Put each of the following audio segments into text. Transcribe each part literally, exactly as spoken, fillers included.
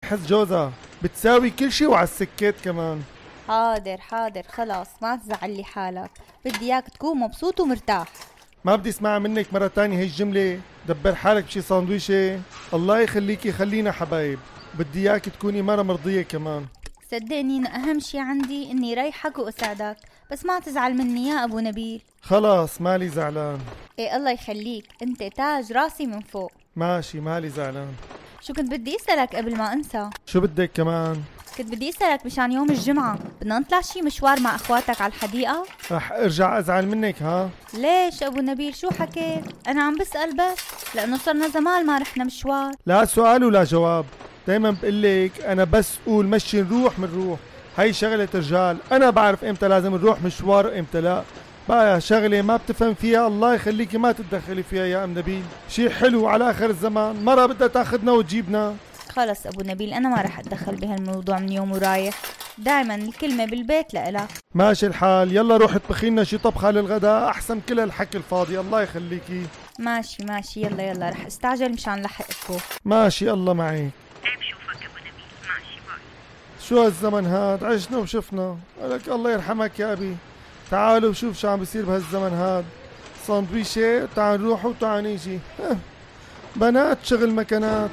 تحس جوزها بتساوي كل شي وعلى السكات كمان. حاضر حاضر خلاص ما تزعلي حالك، بدي اياك تكون مبسوط ومرتاح. ما بدي اسمعها منك مرة تانية هي الجملة. دبر حالك بشي ساندويشة. الله يخليكي خلينا حبايب. بدي اياك تكوني مرة مرضية كمان. صدقني انه اهم شي عندي اني ريحك واساعدك، بس ما تزعل مني يا ابو نبيل. خلاص مالي زعلان. ايه الله يخليك، انت تاج راسي من فوق. ماشي مالي زعلان. شو كنت بدي اسألك قبل ما انسى؟ شو بدك كمان؟ كنت بدي اسألك مشان يوم الجمعة بدنا نطلع شي مشوار مع اخواتك على الحديقة؟ رح ارجع ازعل منك ها؟ ليش ابو نبيل شو حكيت؟ انا عم بسأل بس لانه صرنا زمان ما رحنا مشوار. لا سؤال ولا جواب. دايما بقلك انا بس قول مشي نروح منروح. هاي شغلة رجال، انا بعرف امتى لازم نروح مشوار وامتى لا. بقى شغلة ما بتفهم فيها الله يخليكي ما تتدخلي فيها يا ام نبيل. شي حلو على اخر الزمان، مرة بدها تاخدنا وتجيبنا. خلص ابو نبيل انا ما رح اتدخل بهالموضوع من يوم ورايح، دايما الكلمة بالبيت لإلك. ماشي الحال، يلا روح اطبخي لنا شي طبخة للغداء احسن كل هالحكي الفاضي الله يخليكي. ماشي ماشي يلا يلا رح استعجل مشان لحقكم. ماشي الله معك. ايه بشوفك ابو نبيل، ماشي باي. شو هالزمن هاد، عشنا وشفنا. قالك الله يرحمك يا ابي. تعالوا شوف شو عم بيصير بهالزمن هاد. ساندويشة تعال نروح وتعال نيجي. بنات شغل مكانات.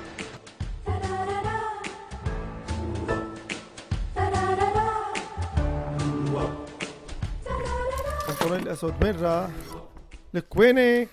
البنطلون الاسود وين راح؟ لك وينك؟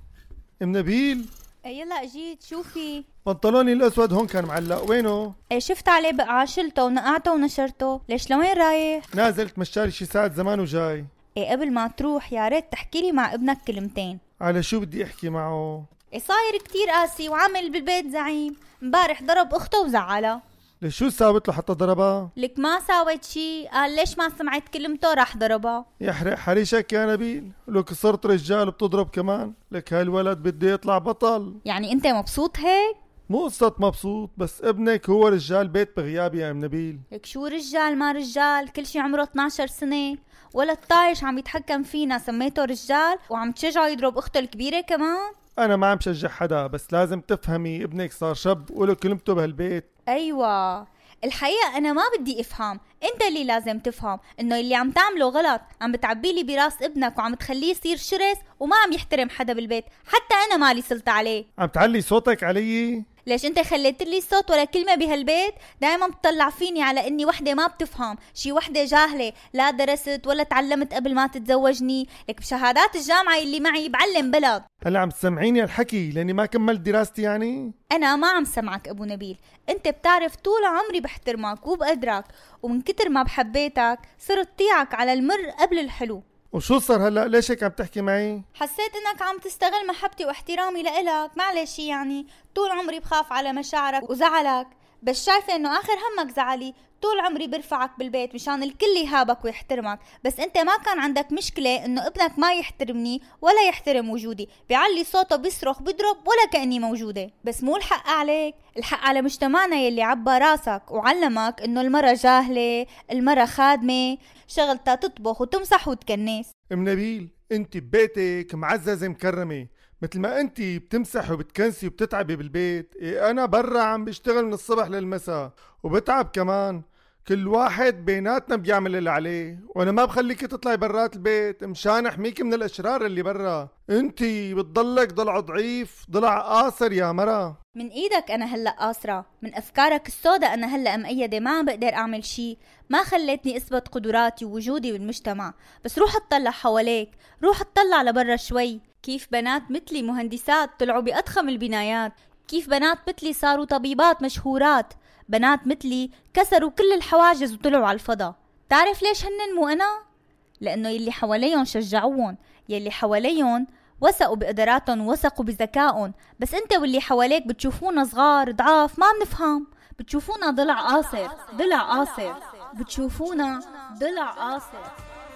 ام نبيل؟ ايه يلا اجيت شوفي. بنطلوني الاسود هون كان معلق، وينه؟ ايه شفت عليه بقعة شلته ونقعته ونشرته. ليش لوين رايح؟ نازل تمشالي شي ساعة زمان وجاي. ايه قبل ما تروح يا ريت تحكي لي مع ابنك كلمتين. على شو بدي احكي معه؟ ايه صاير كتير قاسي وعامل بالبيت زعيم. امبارح ضرب اخته وزعلها. ليش شو ساوت له حتى ضربها؟ لك ما ساوت شي، قال ليش ما سمعت كلمته راح ضربها. يحرق حريشك يا نبيل. لك صرت رجال وبتضرب كمان. لك هالولد بده يطلع بطل. يعني انت مبسوط هيك؟ مو قصة مبسوط، بس ابنك هو رجال بيت بغيابي يا ام نبيل. لك شو رجال ما رجال، كل شي عمره اثنعش سنة. ولا الطايش عم يتحكم فينا سميته رجال وعم تشجعه يضرب اخته الكبيرة كمان. انا ما عم بشجع حدا، بس لازم تفهمي ابنك صار شاب وله كلمته بهالبيت. ايوه الحقيقة انا ما بدي افهم، انت اللي لازم تفهم انه اللي عم تعمله غلط. عم بتعبيلي براس ابنك وعم تخليه يصير شرس وما عم يحترم حدا بالبيت، حتى انا مالي سلطة عليه. عم تعلي صوتك علي؟ ليش انت خليت لي الصوت ولا كلمة بهالبيت؟ دايما بتطلع فيني على اني وحدة ما بتفهم، شي وحدة جاهلة، لا درست ولا تعلمت قبل ما تتزوجني. لك بشهادات الجامعة اللي معي بعلم بلد. هلا عم تسمعيني الحكي لاني ما كملت دراستي يعني؟ انا ما عم سمعك ابو نبيل، انت بتعرف طول عمري بحترمك وبقدرك، ومن كتر ما بحبيتك صرت طيعك على المر قبل الحلو. وشو صار هلا؟ ليش هيك عم تحكي معي؟ حسيت انك عم تستغل محبتي واحترامي لإلك، معلش يعني طول عمري بخاف على مشاعرك وزعلك، بس شايفة انه اخر همك زعلي. طول عمري برفعك بالبيت مشان الكل يهابك ويحترمك، بس انت ما كان عندك مشكلة انه ابنك ما يحترمني ولا يحترم وجودي، بيعلي صوته بيصرخ بيضرب ولا كأني موجودة. بس مو الحق عليك، الحق على مجتمعنا يلي عبى راسك وعلمك انه المرة جاهلة، المرة خادمة، شغلتها تطبخ وتمسح وتكنس. ام نبيل انت ببيتك معززة مكرمة، مثل ما انت بتمسح وبتكنسي وبتتعبي بالبيت. إيه انا برا عم بشتغل من الصبح للمساء وبتعب كمان. كل واحد بيناتنا بيعمل اللي عليه، وانا ما بخليكي تطلعي برات البيت مشان احميكي من الاشرار اللي برا. انتي بتضلك ضلع ضعيف، ضلع قاصر يا مرا. من ايدك انا هلأ قاصرة، من افكارك السودة انا هلأ مقيدة، ما عم بقدر اعمل شي، ما خليتني اثبت قدراتي ووجودي بالمجتمع. بس روح اطلع حواليك، روح اطلع لبرا شوي. كيف بنات مثلي مهندسات طلعوا بأضخم البنايات، كيف بنات مثلي صاروا طبيبات مشهورات، بنات مثلي كسروا كل الحواجز وطلعوا على الفضاء. تعرف ليش هنن مو أنا؟ لأنه يلي حواليهم شجعوهم، يلي حواليهم وثقوا بقدراتهم ووثقوا بذكائهم. بس انت واللي حواليك بتشوفونا صغار ضعاف، ما بنفهم، بتشوفونا ضلع قاصر، ضلع قاصر، بتشوفونا ضلع قاصر.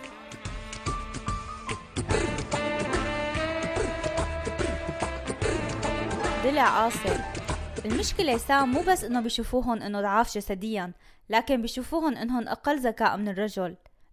ضلع قاصر. المشكلة سام مو بس انه بيشوفوهن انه ضعاف جسديا، لكن بيشوفوهن انهن اقل ذكاء من الرجل.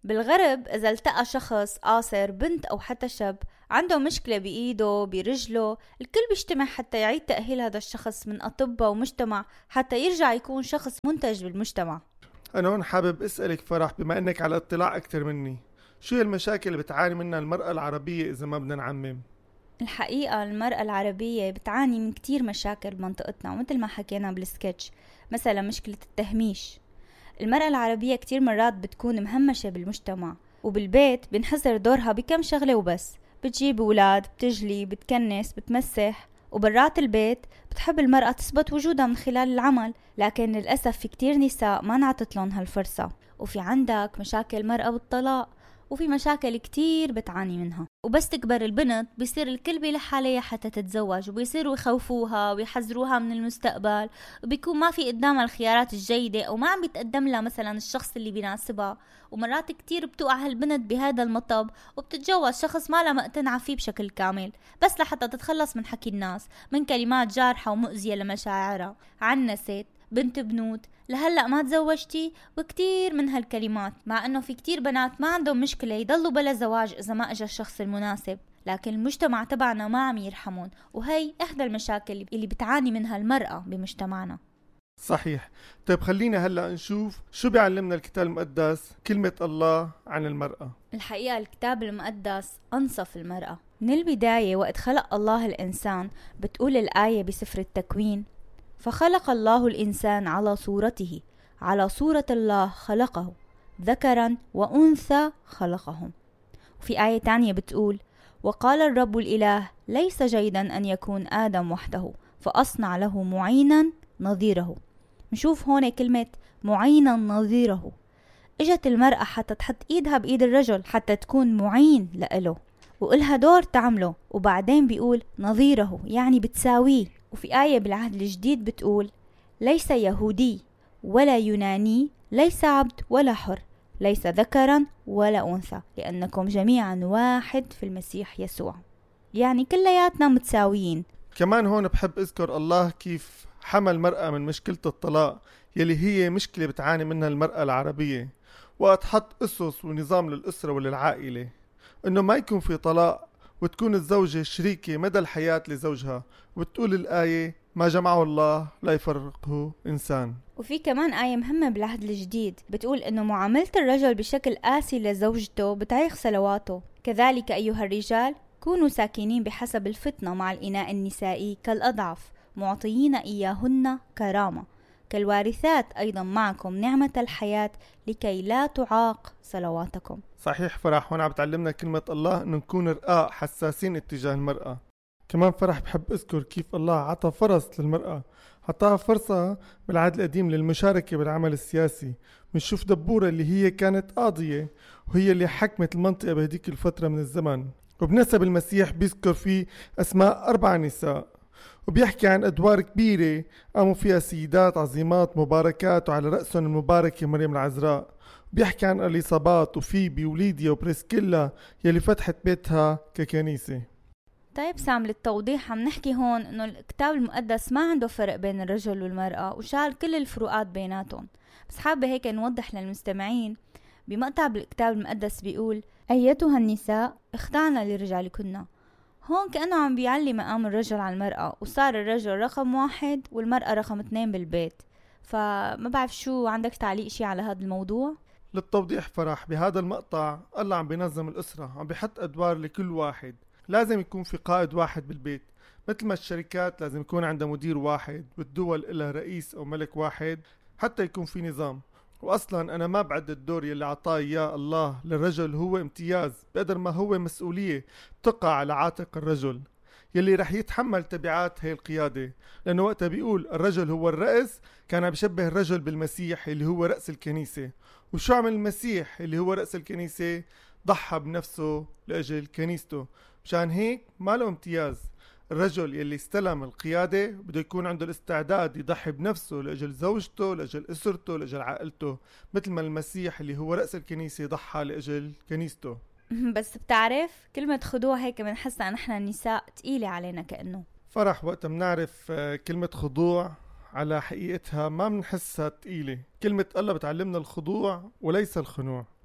بالغرب إذا التقى شخص قاصر بنت أو حتى شاب عنده مشكلة بإيده برجله، الكل بيجتمع حتى يعيد تأهيل هذا الشخص من أطباء ومجتمع حتى يرجع يكون شخص منتج بالمجتمع. أنا هون حابب أسألك فرح، بما أنك على اطلاع أكتر مني، شو هي المشاكل اللي بتعاني منها المرأة العربية إذا ما بدنا نعمم؟ الحقيقة المرأة العربية بتعاني من كتير مشاكل بمنطقتنا، ومثل ما حكينا بالسكتش، مثلا مشكلة التهميش. المرأة العربية كتير مرات بتكون مهمشة بالمجتمع، وبالبيت بنحزر دورها بكم شغلة وبس، بتجيب أولاد، بتجلي، بتكنس، بتمسح، وبرات البيت بتحب المرأة تثبت وجودها من خلال العمل. لكن للأسف في كتير نساء ما نعطت لهم هالفرصة، وفي عندك مشاكل مرأة بالطلاق، وفي مشاكل كتير بتعاني منها. وبس تكبر البنت بيصير الكل بيلح عليها حتى تتزوج، وبيصيروا يخوفوها ويحذروها من المستقبل، وبيكون ما في قدامها الخيارات الجيدة، أو ما عم بيتقدم لها مثلا الشخص اللي بيناسبها. ومرات كتير بتوقع هالبنت بهذا المطب وبتتجوز شخص ما لها مقتنعة فيه بشكل كامل، بس لحتى تتخلص من حكي الناس، من كلمات جارحة ومؤذية لمشاعرها. عنست، بنت بنوت، لهلأ ما تزوجتي، وكتير من هالكلمات. مع انه في كتير بنات ما عندهم مشكلة يضلوا بلا زواج اذا ما اجى الشخص المناسب، لكن المجتمع تبعنا ما عم يرحمون، وهي احدى المشاكل اللي بتعاني منها المرأة بمجتمعنا. صحيح. طيب خلينا هلأ نشوف شو بيعلمنا الكتاب المقدس، كلمة الله عن المرأة. الحقيقة الكتاب المقدس أنصف المرأة من البداية. وقت خلق الله الإنسان بتقول الآية بسفر التكوين: فخلق الله الإنسان على صورته، على صورة الله خلقه، ذكرا وأنثى خلقهم. وفي آية تانية بتقول: وقال الرب الإله ليس جيدا أن يكون آدم وحده، فأصنع له معينا نظيره. نشوف هون كلمة معينا نظيره. اجت المرأة حتى تحط ايدها بايد الرجل حتى تكون معين لإله وإلها دور تعمله، وبعدين بيقول نظيره يعني بتساويه. وفي آية بالعهد الجديد بتقول: ليس يهودي ولا يوناني، ليس عبد ولا حر، ليس ذكرا ولا أنثى، لأنكم جميعا واحد في المسيح يسوع. يعني كلياتنا متساويين. كمان هون بحب اذكر الله كيف حمل المرأة من مشكلة الطلاق يلي هي مشكلة بتعاني منها المرأة العربية، وقت حط أسس ونظام للأسرة وللعائلة، إنه ما يكون في طلاق، وتكون الزوجة شريكة مدى الحياة لزوجها. وبتقول الآية: ما جمعه الله لا يفرقه إنسان. وفي كمان آية مهمة بالعهد الجديد بتقول إنه معاملة الرجل بشكل قاسي لزوجته بتعيق صلواته. كذلك أيها الرجال كونوا ساكنين بحسب الفطنة مع الإناء النسائي كالأضعف، معطيين إياهن كرامة، كالوارثات أيضا معكم نعمة الحياة، لكي لا تعاق صلواتكم. صحيح فرح، هون عم بتعلمنا كلمة الله إنه نكون رقاق حساسين اتجاه المرأة. كمان فرح بحب أذكر كيف الله عطى فرص للمرأة، عطاها فرصة بالعهد القديم للمشاركة بالعمل السياسي. بنشوف دبورة اللي هي كانت قاضية، وهي اللي حكمت المنطقة بهديك الفترة من الزمن. وبنسب المسيح بيذكر فيه أسماء أربع نساء، وبيحكي عن أدوار كبيرة قاموا فيها سيدات عظيمات مباركات، وعلى رأسهم المباركة مريم العذراء. بيحكي عن أليصابات وفيبي وليديا وبريسكيلا يلي فتحت بيتها ككنيسة. طيب سام، للتوضيح عم نحكي هون انه الكتاب المقدس ما عنده فرق بين الرجل والمرأة، وشال كل الفروقات بيناتهم. بس حابة هيك نوضح للمستمعين بمقطع بالكتاب المقدس بيقول: أيتها النساء اخضعن لرجالكن. هون كأنه عم بيعلي مقام الرجل على المرأة، وصار الرجل رقم واحد والمرأة رقم اثنين بالبيت. فما بعرف شو عندك تعليق شي على هذا الموضوع؟ للتوضيح فرح، بهذا المقطع الله عم بينظم الأسرة، عم بيحط أدوار لكل واحد. لازم يكون في قائد واحد بالبيت، مثل ما الشركات لازم يكون عندها مدير واحد، والدول إلها رئيس أو ملك واحد حتى يكون في نظام. وأصلا أنا ما بعد الدور يلي عطاه إياه الله للرجل هو امتياز، بقدر ما هو مسؤولية تقع على عاتق الرجل يلي رح يتحمل تبعات هاي القيادة. لأنه وقتها بيقول الرجل هو الرأس، كان بيشبه الرجل بالمسيح اللي هو رأس الكنيسة. وشو عمل المسيح اللي هو رأس الكنيسة؟ ضحى بنفسه لأجل كنيسته. مشان هيك ما له امتياز. الرجل يلي استلم القيادة بده يكون عنده الاستعداد يضحي بنفسه لأجل زوجته، لأجل أسرته، لأجل عائلته، مثل ما المسيح اللي هو رأس الكنيسة ضحى لأجل كنيسته. بس بتعرف كلمة خضوع هيك بنحسها نحن النساء تقيلة علينا كأنه. فرح وقت بنعرف كلمة خضوع على حقيقتها ما بنحسها تقيلة. كلمة الله بتعلمنا الخضوع وليس الخنوع.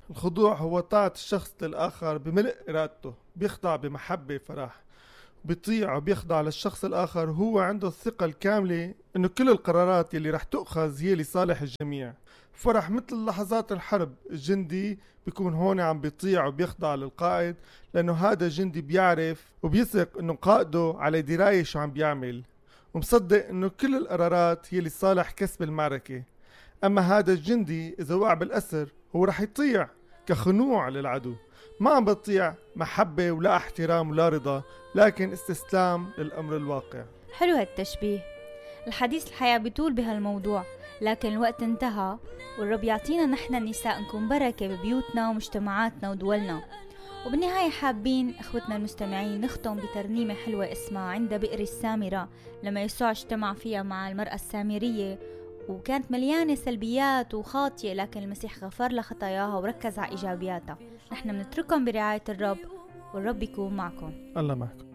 الخضوع هو طاعة الشخص للآخر بملء إرادته، بيخضع بمحبة فرح، بيطيع وبيخضع للشخص الآخر. هو عنده الثقة الكاملة إنه كل القرارات يلي رح تؤخذ هي لصالح الجميع. فرح مثل لحظات الحرب، الجندي بيكون هون عم بيطيع وبيخضع للقائد، لأنه هذا الجندي بيعرف وبيثق إنه قائده على دراية شو عم بيعمل، ومصدق إنه كل القرارات هي لصالح كسب المعركة. أما هذا الجندي إذا وقع بالأسر هو رح يطيع كخنوع للعدو، ما عم بطيع محبة ولا احترام ولا رضا، لكن استسلام للأمر الواقع. حلو هالتشبيه. الحديث الحياة بيطول بهالموضوع، لكن الوقت انتهى، والرب يعطينا نحن النساء نكون بركة ببيوتنا ومجتمعاتنا ودولنا. وبالنهاية حابين اخوتنا المستمعين نختم بترنيمة حلوة اسمها عند بئر السامرة، لما يسوع اجتمع فيها مع المرأة السامرية وكانت مليانة سلبيات وخاطئة، لكن المسيح غفر لها خطاياها وركز على إيجابياتها. نحن بنترككم برعاية الرب، والرب يكون معكم. الله معكم.